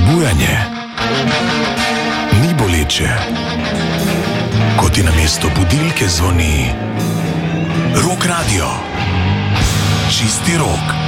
Prebujanje ni boleče, ko ti namesto budilke zvoni Rock Radio. Čisti rok.